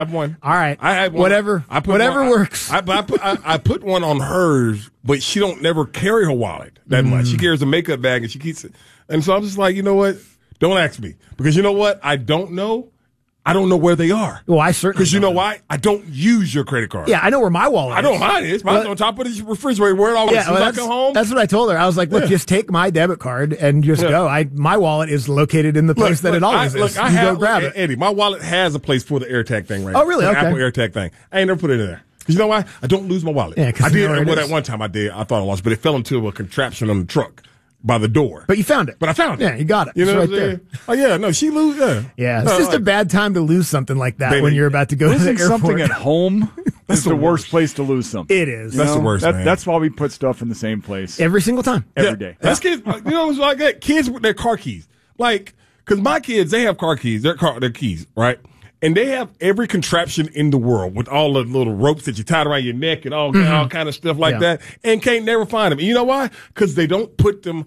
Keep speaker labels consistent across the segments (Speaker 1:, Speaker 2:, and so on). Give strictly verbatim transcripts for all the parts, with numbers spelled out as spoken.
Speaker 1: have one.
Speaker 2: All right.
Speaker 1: I had one.
Speaker 2: Whatever.
Speaker 1: I put
Speaker 2: Whatever
Speaker 1: one,
Speaker 2: works.
Speaker 1: I, I, I, put, I, I put one on hers, but she don't never carry her wallet that mm. much. She carries a makeup bag and she keeps it. And so I'm just like, you know what? Don't ask me. Because you know what? I don't know. I don't know where they are.
Speaker 2: Well, I certainly
Speaker 1: Because you know why? I don't use your credit card.
Speaker 2: Yeah, I know where my wallet is.
Speaker 1: I know mine is. Mine's
Speaker 2: well,
Speaker 1: on top of the refrigerator. Where it always
Speaker 2: yeah, well,
Speaker 1: I come home.
Speaker 2: That's what I told her. I was like, look, yeah. just take my debit card and just yeah. go. I My wallet is located in the place look, that
Speaker 1: look,
Speaker 2: it always
Speaker 1: I,
Speaker 2: is.
Speaker 1: Look, I
Speaker 2: you
Speaker 1: have,
Speaker 2: go grab
Speaker 1: look,
Speaker 2: it.
Speaker 1: Eddie, my wallet has a place for the AirTag thing right now.
Speaker 2: Oh, really?
Speaker 1: The
Speaker 2: okay.
Speaker 1: Apple AirTag thing. I ain't never put it in there. Because you know why? I don't lose my wallet.
Speaker 2: Yeah,
Speaker 1: I did.
Speaker 2: Well,
Speaker 1: at one time I did. I thought I lost, but it fell into a contraption on the truck by the door.
Speaker 2: But you found it.
Speaker 1: But I found it.
Speaker 2: Yeah, you got it.
Speaker 1: You know
Speaker 2: it's
Speaker 1: what
Speaker 2: right
Speaker 1: I'm saying? Oh, yeah. No, she lose. Yeah.
Speaker 2: Yeah. It's
Speaker 1: no,
Speaker 2: just
Speaker 1: like,
Speaker 2: a bad time to lose something like that
Speaker 1: baby,
Speaker 2: when you're about to go to the airport.
Speaker 3: Something at home
Speaker 4: That's
Speaker 3: is
Speaker 4: the,
Speaker 3: the
Speaker 4: worst
Speaker 3: worst
Speaker 4: place to lose something.
Speaker 2: It is.
Speaker 3: You
Speaker 1: That's
Speaker 3: know?
Speaker 1: the worst,
Speaker 3: that,
Speaker 1: man.
Speaker 3: That's why we put stuff in the same place.
Speaker 2: Every single time.
Speaker 3: Every
Speaker 1: yeah,
Speaker 3: day.
Speaker 1: That's kids. You know, it's like that. Kids with their car keys. Like, because my kids, they have car keys. Their car, their keys, right? And they have every contraption in the world with all the little ropes that you tie around your neck and all, mm-hmm. all kind of stuff like yeah. that, and can't never find them. And you know why? Because they don't put them.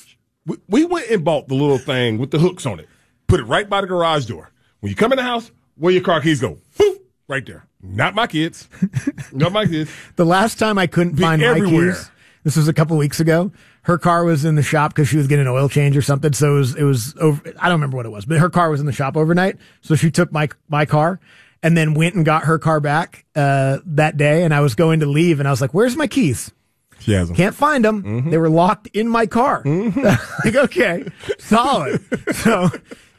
Speaker 1: We, we went and bought the little thing with the hooks on it. Put it right by the garage door. When you come in the house, where your car keys go? Boop, right there. Not my kids. Not my kids.
Speaker 2: The last time I couldn't
Speaker 1: Be
Speaker 2: find
Speaker 1: everywhere.
Speaker 2: my keys, this was a couple weeks ago. Her car was in the shop because she was getting an oil change or something. So it was, it was over. I don't remember what it was, but her car was in the shop overnight. So she took my my car and then went and got her car back uh, that day. And I was going to leave, and I was like, "Where's my keys?"
Speaker 1: She has them.
Speaker 2: Can't find them. Mm-hmm. They were locked in my car. Mm-hmm. Like, okay, solid. So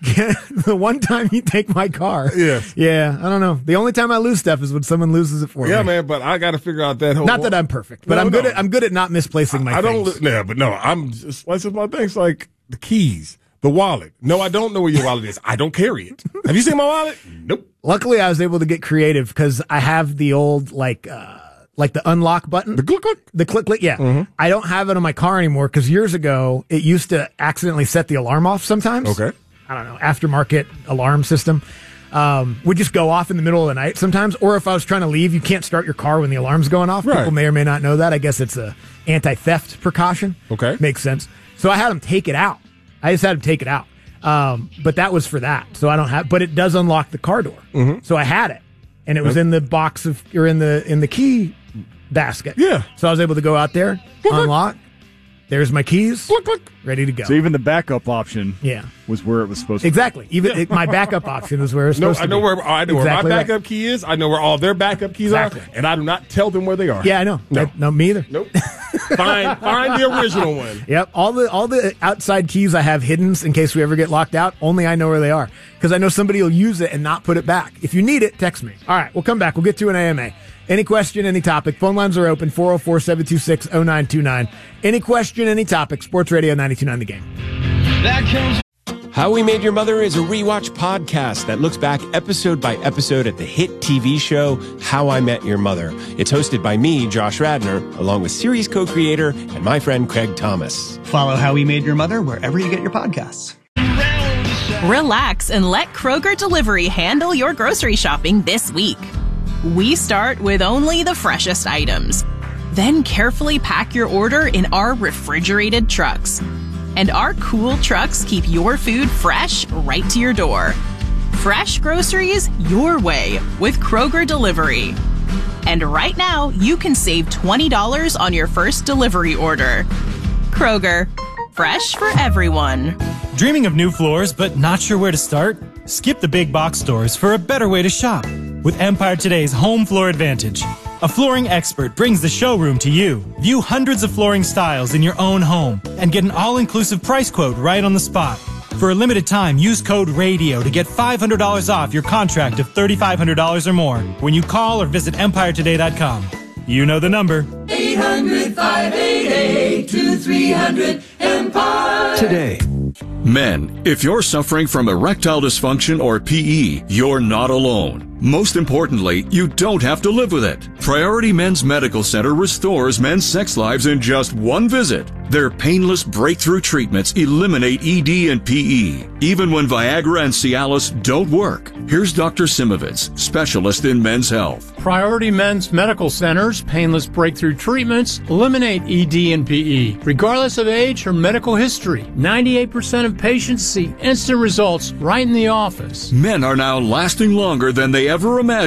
Speaker 2: the one time you take my car,
Speaker 1: yeah,
Speaker 2: yeah, I don't know. The only time I lose stuff is when someone loses it for
Speaker 1: yeah,
Speaker 2: me.
Speaker 1: Yeah, man. But I got to figure out that whole.
Speaker 2: Not that I'm perfect, but
Speaker 1: no,
Speaker 2: I'm
Speaker 1: no.
Speaker 2: good at I'm good at not misplacing my.
Speaker 1: I, I don't.
Speaker 2: things.
Speaker 1: Yeah, but no, I'm just. That's just my thing. It's like the keys, the wallet. No, I don't know where your wallet is. I don't carry it. Have you seen my wallet? Nope.
Speaker 2: Luckily, I was able to get creative because I have the old like. Uh, Like the unlock button.
Speaker 1: The click click.
Speaker 2: The click click, yeah.
Speaker 1: Mm-hmm.
Speaker 2: I don't have it on my car anymore because years ago it used to accidentally set the alarm off sometimes.
Speaker 1: Okay.
Speaker 2: I don't know, aftermarket alarm system. Um, would just go off in the middle of the night sometimes. Or if I was trying to leave, you can't start your car when the alarm's going off.
Speaker 1: Right.
Speaker 2: People may or may not know that. I guess it's a anti-theft precaution.
Speaker 1: Okay.
Speaker 2: Makes sense. So I had them take it out. I just had them take it out. Um, but that was for that. So I don't have, but it does unlock the car door.
Speaker 1: Mm-hmm.
Speaker 2: So I had it. And it was in the box of, or in the, in the key basket.
Speaker 1: Yeah.
Speaker 2: So I was able to go out there,
Speaker 1: Click,
Speaker 2: unlock. There's my keys.
Speaker 1: Click, click.
Speaker 2: Ready to go.
Speaker 3: So even the backup option
Speaker 2: yeah.
Speaker 3: was where it was supposed to
Speaker 2: Exactly. Even it, my backup option was where it was
Speaker 1: No,
Speaker 2: supposed
Speaker 1: I
Speaker 2: to
Speaker 1: know
Speaker 2: be.
Speaker 1: where I know
Speaker 2: Exactly
Speaker 1: where my
Speaker 2: right.
Speaker 1: backup key is. I know where all their backup keys
Speaker 2: Exactly.
Speaker 1: are, and I do not tell them where they are.
Speaker 2: Yeah, I know.
Speaker 1: No,
Speaker 2: I, no, me either.
Speaker 1: Nope. find find the original one.
Speaker 2: Yep. All the all the outside keys I have hidden in case we ever get locked out. Only I know where they are because I know somebody will use it and not put it back. If you need it, text me. All right, we'll come back. We'll get to an A M A. Any question, any topic. Phone lines are open, four oh four, seven two six, oh nine two nine. Any question, any topic. Sports Radio ninety-two point nine The Game.
Speaker 5: That comes.
Speaker 6: How We Made Your Mother is a rewatch podcast that looks back episode by episode at the hit T V show How I Met Your Mother. It's hosted by me, Josh Radner, along with series co-creator and my friend Craig Thomas.
Speaker 7: Follow How We Made Your Mother wherever you get your podcasts.
Speaker 8: Relax and let Kroger Delivery handle your grocery shopping this week. We start with only the freshest items. Then carefully pack your order in our refrigerated trucks. And our cool trucks keep your food fresh right to your door. Fresh groceries your way with Kroger Delivery. And right now, you can save twenty dollars on your first delivery order. Kroger, fresh for everyone.
Speaker 9: Dreaming of new floors but not sure where to start? Skip the big box stores for a better way to shop with Empire Today's Home Floor Advantage. A flooring expert brings the showroom to you. View hundreds of flooring styles in your own home and get an all-inclusive price quote right on the spot. For a limited time, use code RADIO to get five hundred dollars off your contract of three thousand five hundred dollars or more when you call or visit empire today dot com. You know the number.
Speaker 10: eight hundred, five eight eight, two three hundred, EMPIRE.
Speaker 11: Today. Men, if you're suffering from erectile dysfunction or P E, you're not alone. Most importantly, you don't have to live with it. Priority Men's Medical Center restores men's sex lives in just one visit. Their painless breakthrough treatments eliminate E D and P E, even when Viagra and Cialis don't work. Here's Doctor Simovitz, specialist in men's health.
Speaker 12: Priority Men's Medical Center's painless breakthrough treatments eliminate E D and P E, regardless of age or medical history. ninety-eight percent of patients see instant results right in the office.
Speaker 11: Men are now lasting longer than they ever imagined.